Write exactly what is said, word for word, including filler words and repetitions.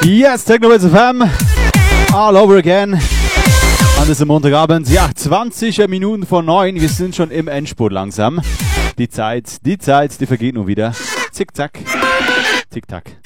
Yes, Techno-Bits F M. All over again. An diesem Montagabend. Ja, zwanzig Minuten vor neun. Wir sind schon im Endspurt langsam. Die Zeit, die Zeit, die vergeht nur wieder. Zick, zack. Tick, tack.